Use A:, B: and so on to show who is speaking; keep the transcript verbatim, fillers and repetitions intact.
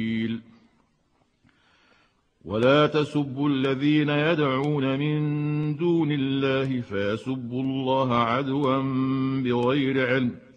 A: ولا تسبوا الذين يدعون من دون الله فيسبوا الله عدوا بغير علم